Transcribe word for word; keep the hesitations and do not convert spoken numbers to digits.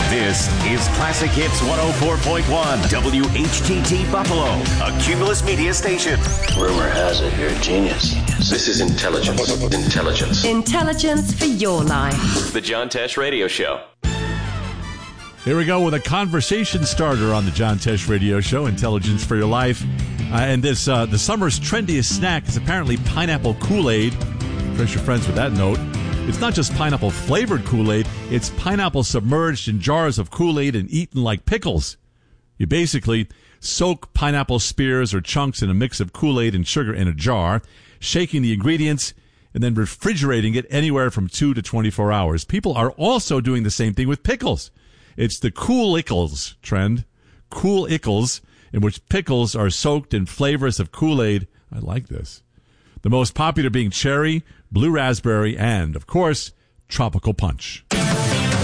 This is Classic Hits one oh four point one, W H T T Buffalo, a Cumulus Media station. Rumor has it you're a genius. This is intelligence. Intelligence. Intelligence for your life. The John Tesh Radio Show. Here we go with a conversation starter on the John Tesh Radio Show, Intelligence for Your Life. Uh, and this, uh, the summer's trendiest snack is apparently pineapple Kool-Aid. Impress your friends with that note. It's not just pineapple-flavored Kool-Aid. It's pineapple submerged in jars of Kool-Aid and eaten like pickles. You basically soak pineapple spears or chunks in a mix of Kool-Aid and sugar in a jar, shaking the ingredients, and then refrigerating it anywhere from two to twenty-four hours. People are also doing the same thing with pickles. It's the Kool-Ickles trend. Kool-Ickles, in which pickles are soaked in flavors of Kool-Aid. I like this. The most popular being cherry, blue raspberry, and, of course, tropical punch.